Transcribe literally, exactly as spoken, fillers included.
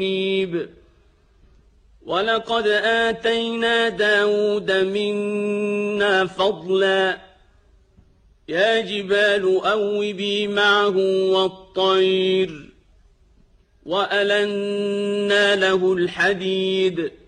ولقد آتينا داود منا فضلا يا جبال أوبي معه والطير وألنا له الحديد